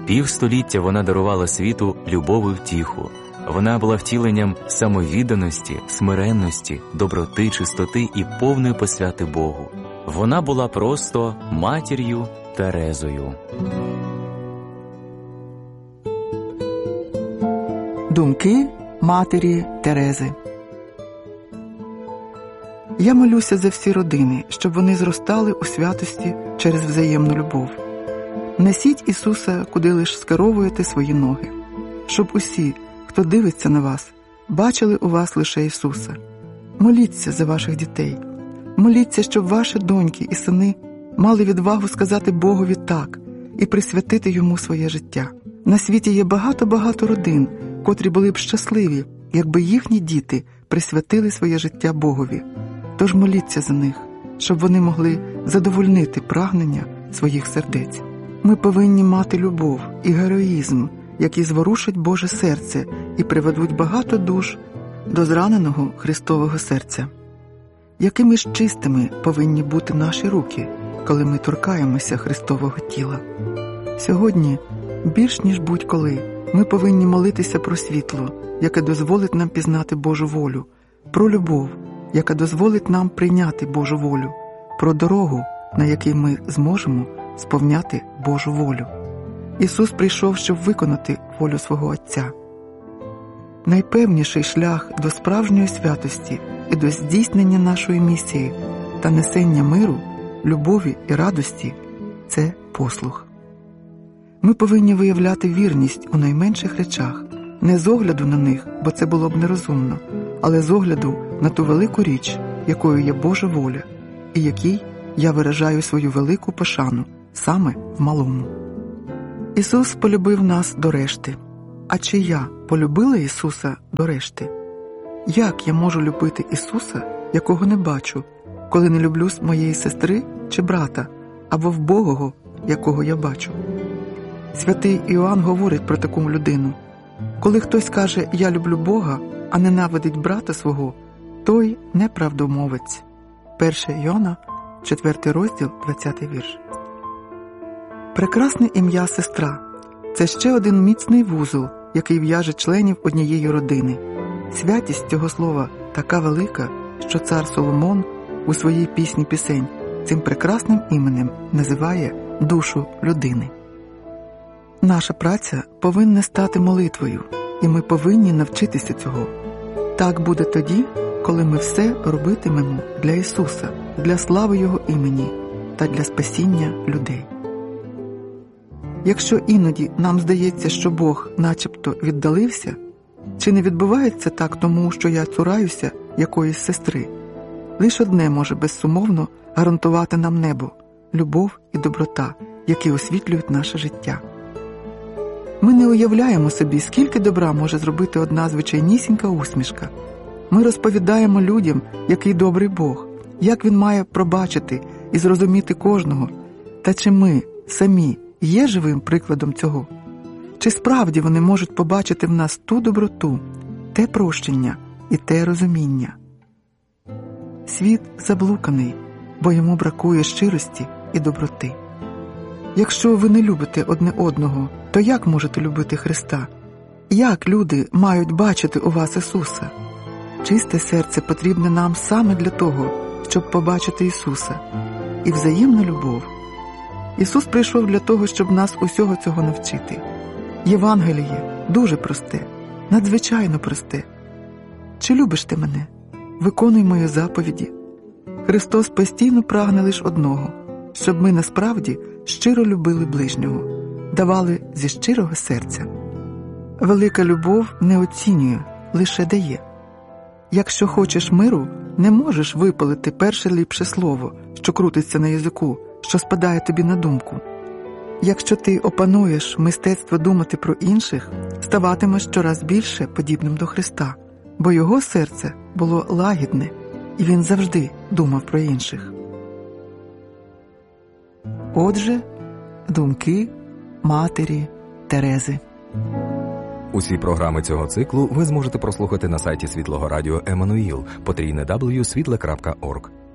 Півстоліття вона дарувала світу любов і втіху. Вона була втіленням самовідданості, смиренності, доброти, чистоти і повної посвяти Богу. Вона була просто матір'ю Терезою. Думки матері Терези. Я молюся за всі родини, щоб вони зростали у святості через взаємну любов. Несіть Ісуса, куди лиш скеровуєте свої ноги, щоб усі, хто дивиться на вас, бачили у вас лише Ісуса. Моліться за ваших дітей. Моліться, щоб ваші доньки і сини мали відвагу сказати Богові «так» і присвятити Йому своє життя. На світі є багато родин, котрі були б щасливі, якби їхні діти присвятили своє життя Богові. Тож моліться за них, щоб вони могли задовольнити прагнення своїх сердець. Ми повинні мати любов і героїзм, які зворушать Боже серце і приведуть багато душ до зраненого Христового серця. Якими ж чистими повинні бути наші руки, коли ми торкаємося Христового тіла? Сьогодні, більш ніж будь-коли, ми повинні молитися про світло, яке дозволить нам пізнати Божу волю, про любов, яка дозволить нам прийняти Божу волю, про дорогу, на якій ми зможемо сповняти Божу волю. Ісус прийшов, щоб виконати волю свого Отця. Найпевніший шлях до справжньої святості і до здійснення нашої місії та несення миру, любові і радості – це послух. Ми повинні виявляти вірність у найменших речах, не з огляду на них, бо це було б нерозумно, але з огляду на ту велику річ, якою є Божа воля, і якій я виражаю свою велику пошану саме в малому. Ісус полюбив нас до решти. А чи я полюбила Ісуса до решти? Як я можу любити Ісуса, якого не бачу, коли не люблю моєї сестри чи брата, або вбогого, якого я бачу? Святий Іоанн говорить про таку людину. Коли хтось каже «я люблю Бога», а ненавидить брата свого, той неправдомовець. 1 Іоанна, 4 розділ, 20 вірш. Прекрасне ім'я сестра – це ще один міцний вузол, який в'яже членів однієї родини. Святість цього слова така велика, що цар Соломон у своїй пісні пісень цим прекрасним іменем називає душу людини. Наша праця повинна стати молитвою, і ми повинні навчитися цього. Так буде тоді, коли ми все робитимемо для Ісуса, для слави Його імені та для спасіння людей. Якщо іноді нам здається, що Бог начебто віддалився, чи не відбувається так тому, що я цураюся якоїсь сестри? Лише одне може безсумовно гарантувати нам небо – любов і доброта, які освітлюють наше життя. Ми не уявляємо собі, скільки добра може зробити одна звичайнісінька усмішка. Ми розповідаємо людям, який добрий Бог, як Він має пробачити і зрозуміти кожного. Та чи ми самі є живим прикладом цього? Чи справді вони можуть побачити в нас ту доброту, те прощення і те розуміння? Світ заблуканий, бо йому бракує щирості і доброти. Якщо ви не любите одне одного, то як можете любити Христа? Як люди мають бачити у вас Ісуса? Чисте серце потрібне нам саме для того, щоб побачити Ісуса. І взаємна любов. Ісус прийшов для того, щоб нас усього цього навчити. Євангеліє дуже просте, надзвичайно просте. Чи любиш ти мене? Виконуй мої заповіді. Христос постійно прагне лише одного, щоб ми насправді щиро любили ближнього, давали зі щирого серця. Велика любов не оцінює, лише дає. Якщо хочеш миру, не можеш випалити перше ліпше слово, що крутиться на язику, що спадає тобі на думку. Якщо ти опануєш мистецтво думати про інших, ставатимеш щораз більше подібним до Христа, бо його серце було лагідне, і він завжди думав про інших. Отже, думки матері Терези. Усі програми цього циклу ви зможете прослухати на сайті Світлого Радіо Еммануїл, www.світле.орг.